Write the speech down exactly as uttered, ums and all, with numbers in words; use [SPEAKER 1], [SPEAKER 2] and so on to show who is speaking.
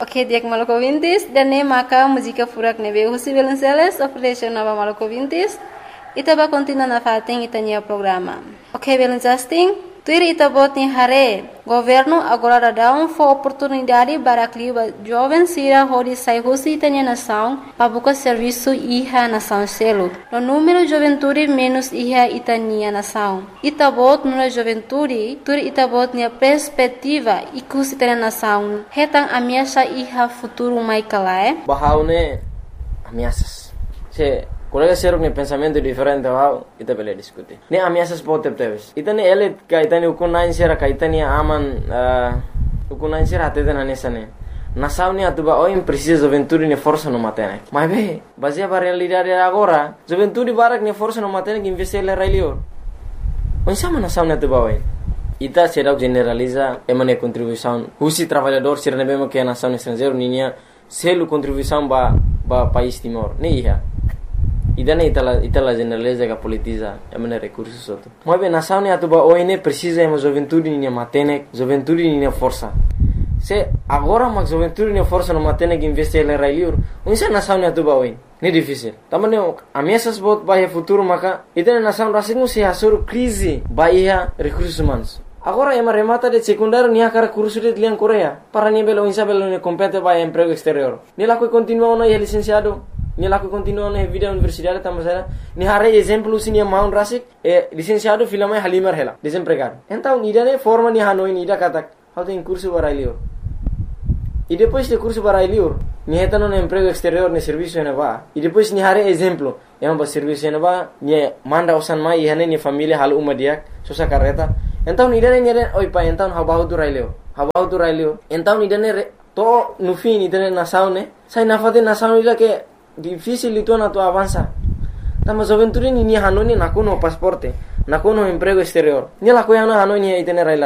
[SPEAKER 1] Ok, diak maloko vintis, dan ne maka música furak nebe husi Belenceles, operation nova maloko vintis, ita ba continua na fating itanya programa. Ok, Belencasting, tuir ita bot ni hare, governo agora dá um fo oportunidade para cliba jovem sira hori sai husi itanya nação, para buscar serviço iha nação selo. No número juventude menos iha itania nação. Ita bot no juventude, tuir ita bot ni perspectiva ikus itanya nação. Hetang ameaça iha futuro mai kalae.
[SPEAKER 2] Bahaune ameaças. Se colega ser um pensamento diferente wow, ita bele discutir. Ne ameaças pode ter. Ita ne ele ka ita ne ukunain sera ka ita ne aman ukunain sera até na nessa ne. Nação ne atuba oi precisa juventude ne força no matene. Mas be, baseia para realidade agora, juventude barak ne força no matene que investir le railio. Onde sama nação ne atuba oi. Ita será generaliza emane contribuição. Husi trabalhador ser ne bema que a nação estrangeiro ninha selo contribuição ba ba país Timor. Ne iha. Ida ne itala itala generaliza que politiza emane recursos outro. Mas bem nação ne atuba oi ne precisa ema juventude ninha matene, juventude ninha força. Se agora mas juventude ninha força no matene que investir le railio. Onde sa nação ne atuba oi. Ne difícil. Tamane ameaças bot bahia futuro maka ita nação rasingu se hasur crise bahia recursos humanos. Agora ema remata de secundário nia cara curso de liang Coreia. Para nia belo insa belo ne compete bahia emprego exterior. Ni laku continua na licenciado. Ni laku continua na vida universidade tamasera. Ni hare exemplo sinia maun rasik e licenciado filama halimar hela desempregado. Então nida ne forma ni hanoi nida katak. How tem curso barailio. E depois de curso barailio, ni heta no emprego exterior ne serviço ne va. E depois ni hare exemplo, ema ba serviço ne va, ni manda osan mai hane ni família hal uma diak, sosa carreta. Então ni dane ni oi pa então habau tu railio. Habau tu railio. Então ni dane to no fim ni dane nação ne. Sai na fate nação ila que difícil itu na tu avança. Tama juventude ni ni hanoni nakuno pasporte, nakuno emprego exterior. Ni la ko yana hanoni itene raila.